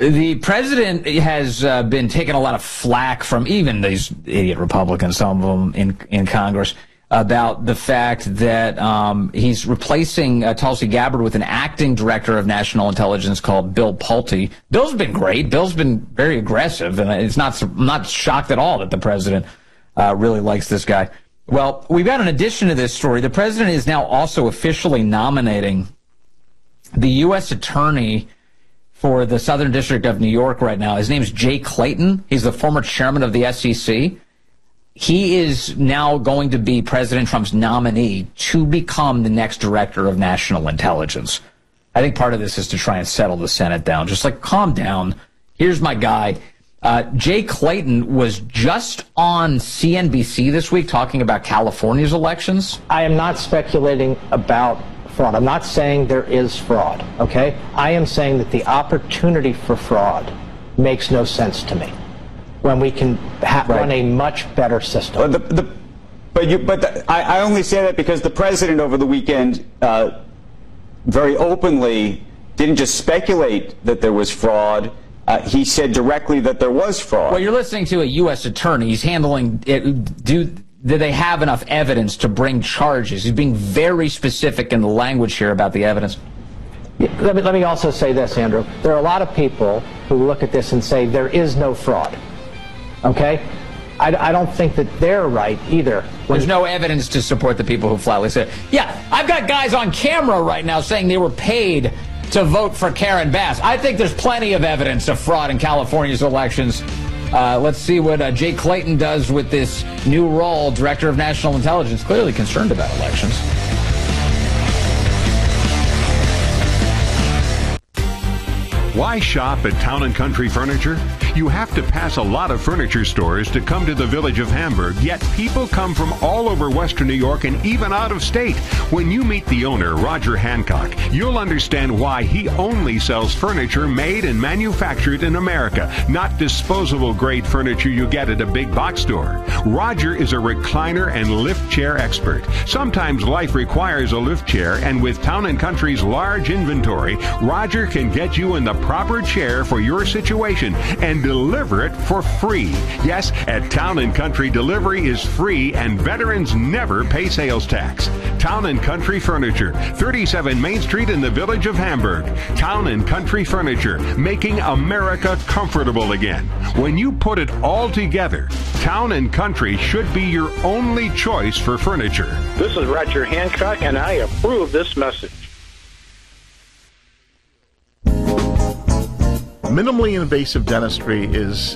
The president has been taking a lot of flack from even these idiot Republicans, some of them in Congress, about the fact that he's replacing Tulsi Gabbard with an acting director of national intelligence called Bill Pulte. Bill's been great. Bill's been very aggressive, and I'm not shocked at all that the president really likes this guy. Well, we've got an addition to this story. The president is now also officially nominating the U.S. attorney for the Southern District of New York right now. His name is Jay Clayton. He's the former chairman of the SEC. He is now going to be President Trump's nominee to become the next director of national intelligence. I think part of this is to try and settle the Senate down. Just like, calm down. Here's my guy. Jay Clayton was just on CNBC this week talking about California's elections. I am not speculating about fraud. I'm not saying there is fraud, okay? I am saying that the opportunity for fraud makes no sense to me when we can run a much better system. I only say that because the president over the weekend very openly didn't just speculate that there was fraud. He said directly that there was fraud. Well, you're listening to a U.S. attorney. He's handling it. Do they have enough evidence to bring charges? He's being very specific in the language here about the evidence. Let me also say this, Andrew. There are a lot of people who look at this and say there is no fraud. Okay? I don't think that they're right either. There's no evidence to support the people who flatly say, yeah, I've got guys on camera right now saying they were paid to vote for Karen Bass. I think there's plenty of evidence of fraud in California's elections. Let's see what Jay Clayton does with this new role, Director of National Intelligence, clearly concerned about elections. Why shop at Town & Country Furniture? You have to pass a lot of furniture stores to come to the village of Hamburg, yet people come from all over Western New York and even out of state. When you meet the owner, Roger Hancock, you'll understand why he only sells furniture made and manufactured in America, not disposable grade furniture you get at a big box store. Roger is a recliner and lift chair expert. Sometimes life requires a lift chair, and with Town & Country's large inventory, Roger can get you in the proper chair for your situation and deliver it for free. Yes, at Town & Country, delivery is free and veterans never pay sales tax. Town & Country Furniture, 37 Main Street in the village of Hamburg. Town & Country Furniture, making America comfortable again. When you put it all together, Town & Country should be your only choice for furniture. This is Roger Hancock, and I approve this message. Minimally invasive dentistry is